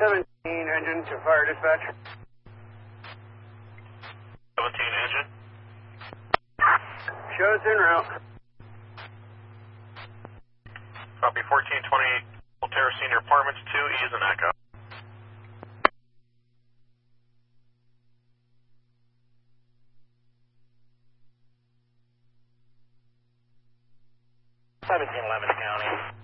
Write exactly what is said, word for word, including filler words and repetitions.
seventeen engine to fire dispatch. seventeen engine. Shows en route. Copy fourteen twenty-eight, Volterra Senior Apartments, two E is an echo. seventeen eleven County.